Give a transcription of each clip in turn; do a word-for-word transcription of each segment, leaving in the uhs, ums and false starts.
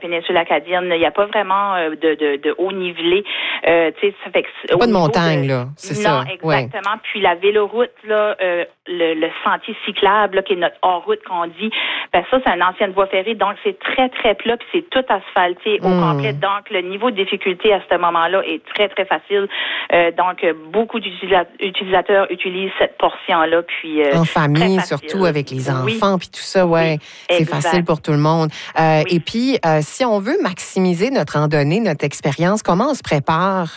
péninsule acadienne. Il n'y a pas vraiment euh, de, de, de haut nivelé. Euh, tu sais, ça fait que pas de montagne, de, là, c'est non, ça. Non, exactement. Ouais. Puis la véloroute, là, euh, le, le sentier cyclable, là, qui est notre hors-route qu'on dit, ben ça, c'est une ancienne voie ferrée, donc c'est très, très plat, puis c'est tout asphalté au mmh. complet. Donc, le niveau de difficulté à ce moment-là est très, très facile. Euh, donc, beaucoup d'utilisateurs utilisent cette portion-là. Puis, euh, en famille, surtout avec les enfants, oui. Puis tout ça, ouais, oui, c'est exact. facile pour tout le monde. Euh, oui. Et puis, euh, si on veut maximiser notre randonnée, notre expérience, comment on se prépare?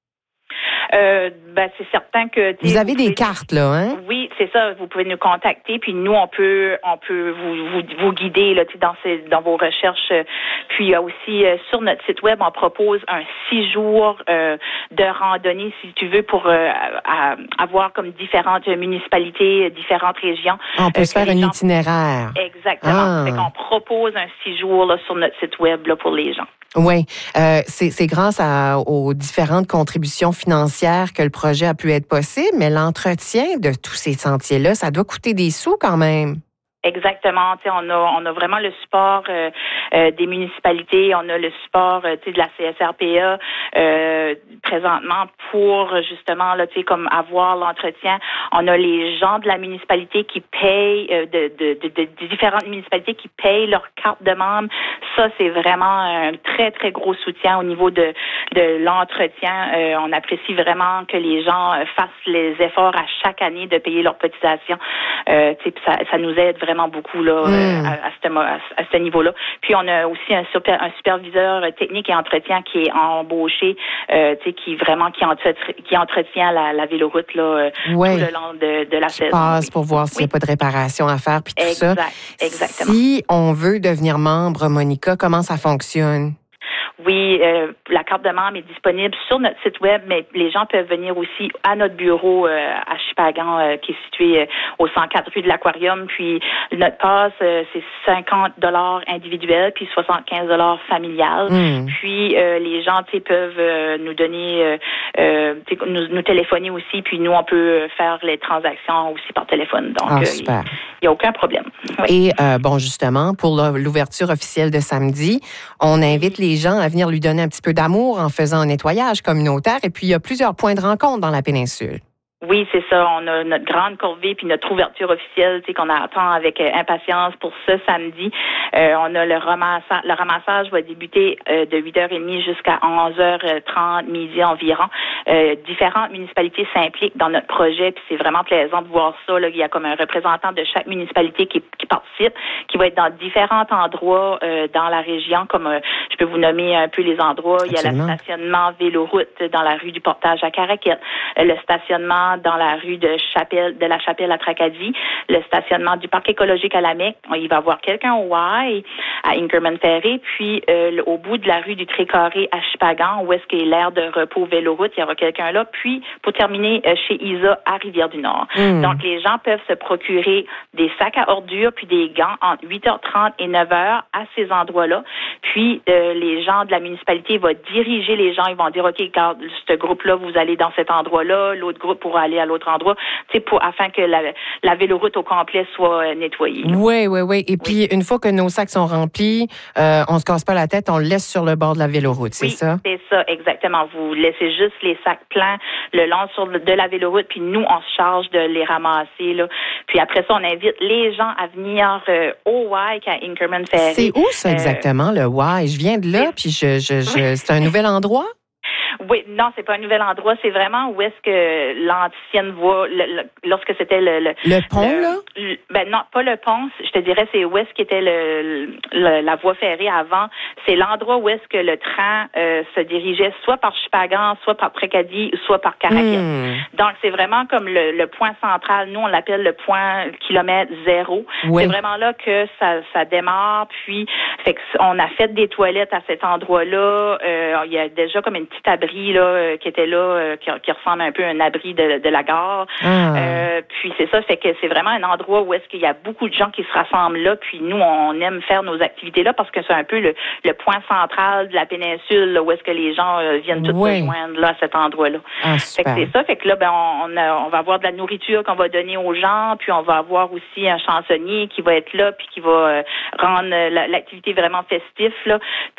Euh, ben, c'est certain que... Vous avez vous des cartes, là, hein? Oui, c'est ça. Vous pouvez nous contacter, puis nous, on peut on peut vous vous, vous guider là, dans, ces, dans vos recherches. Puis aussi, euh, sur notre site web, on propose un six jours euh, de randonnée, si tu veux, pour euh, à, avoir comme différentes municipalités, différentes régions. On peut euh, se faire un gens... itinéraire. Exactement. Ah. Fait qu'on propose un six jours là, sur notre site web là, pour les gens. Oui, euh, c'est, c'est grâce à, aux différentes contributions financières que le projet a pu être possible, mais l'entretien de tous ces sentiers-là, ça doit coûter des sous quand même. Exactement. Tu sais, on a on a vraiment le support euh, euh, des municipalités, on a le support euh, tu sais de la C S R P A euh, présentement pour justement là tu sais comme avoir l'entretien. On a les gens de la municipalité qui payent euh, de, de, de de différentes municipalités qui payent leur carte de membre. Ça c'est vraiment un très très gros soutien au niveau de de l'entretien. Euh, on apprécie vraiment que les gens fassent les efforts à chaque année de payer leur cotisation. Euh, tu sais ça ça nous aide vraiment beaucoup là mmh. euh, à, à, ce, à ce niveau-là. Puis on a aussi un, super, un superviseur technique et entretien qui est embauché, euh, tu sais, qui vraiment qui, entre, qui entretient la, la véloroute là ouais. tout le long de, de la qui saison. passe oui. pour voir s'il n'y a oui. pas de réparation à faire puis tout exact, ça. Exactement. Si on veut devenir membre, Monica, comment ça fonctionne? Oui, euh, la carte de membre est disponible sur notre site web, mais les gens peuvent venir aussi à notre bureau euh, à Shippagan, euh, qui est situé euh, au cent quatre rue de l'Aquarium. Puis notre passe, euh, c'est cinquante dollars individuels, puis soixante-quinze dollars familial. Mm. Puis euh, les gens, tu sais, peuvent euh, nous donner, euh, euh, nous, nous téléphoner aussi, puis nous on peut faire les transactions aussi par téléphone. Donc, ah, euh, super. il n'y a aucun problème. Oui. Et euh, bon, justement, pour l'ouverture officielle de samedi, on invite les gens à venir lui donner un petit peu d'amour en faisant un nettoyage communautaire. Et puis, il y a plusieurs points de rencontre dans la péninsule. Oui, c'est ça. On a notre grande corvée puis notre ouverture officielle, tu sais, qu'on attend avec euh, impatience pour ce samedi. Euh, on a le ramassage. Le ramassage va débuter euh, de huit heures trente jusqu'à onze heures trente, midi environ. Euh, différentes municipalités s'impliquent dans notre projet, puis c'est vraiment plaisant de voir ça. Là. Il y a comme un représentant de chaque municipalité qui, qui participe, qui va être dans différents endroits euh, dans la région, comme euh, je peux vous nommer un peu les endroits. Absolument. Il y a le stationnement Véloroute dans la rue du Portage à Caraquette, euh, le stationnement dans la rue de Chapelle, de la Chapelle à Tracadie, le stationnement du parc écologique à la Mecque. Il va y avoir quelqu'un au Y à Inkerman Ferry, puis euh, au bout de la rue du Tré-Carré à Shippagan, où est-ce qu'il y a l'aire de repos Véloroute, il y aura quelqu'un là. Puis, pour terminer, euh, chez Isa à Rivière-du-Nord. Mm. Donc, les gens peuvent se procurer des sacs à ordures puis des gants entre huit heures trente et neuf heures à ces endroits-là. Puis, euh, les gens de la municipalité vont diriger les gens. Ils vont dire, OK, regarde, ce groupe-là, vous allez dans cet endroit-là, l'autre groupe pourra aller à l'autre endroit, tu sais, pour afin que la, la véloroute au complet soit euh, nettoyée. Oui, oui, oui. Et puis, oui. une fois que nos sacs sont remplis, euh, on se casse pas la tête, on le laisse sur le bord de la véloroute, c'est oui, ça? c'est ça, exactement. Vous laissez juste les sacs pleins le long sur le, de la véloroute, puis nous, on se charge de les ramasser, là. Puis après ça, on invite les gens à venir euh, au Y à Inkerman Ferry. C'est où ça exactement, euh, le Y? Je viens de là, puis je, je, je, c'est un nouvel endroit? Oui, non, c'est pas un nouvel endroit. C'est vraiment où est-ce que l'ancienne voie, le, le, lorsque c'était le, le... Le pont, le, là? Le, ben non, pas le pont. Je te dirais, c'est où est-ce qu'était le, le, la voie ferrée avant. C'est l'endroit où est-ce que le train euh, se dirigeait soit par Shippagan, soit par Tracadie, soit par Caraquette. Hmm. Donc, c'est vraiment comme le, le point central. Nous, on l'appelle le point kilomètre zéro. Oui. C'est vraiment là que ça, ça démarre. Puis, fait que on a fait des toilettes à cet endroit-là. Euh, il y a déjà comme une petite abri là, euh, qui était là, euh, qui, qui ressemble un peu à un abri de, de la gare. Ah. Euh, puis c'est ça, fait que c'est vraiment un endroit où est-ce qu'il y a beaucoup de gens qui se rassemblent là. Puis nous, on aime faire nos activités là parce que c'est un peu le, le point central de la péninsule là, où est-ce que les gens euh, viennent tous oui. se joindre là à cet endroit-là. Ah, fait que c'est ça, fait que là, ben on, on, a, on va avoir de la nourriture qu'on va donner aux gens, puis on va avoir aussi un chansonnier qui va être là, puis qui va euh, rendre l'activité vraiment festive là.